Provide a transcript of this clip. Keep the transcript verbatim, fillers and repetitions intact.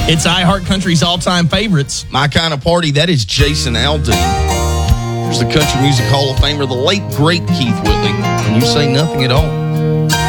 It's iHeart Country's all-time favorites. My Kind of Party, that is Jason Aldean. There's the Country Music Hall of Famer, the late, great Keith Whitley. And you say nothing at all.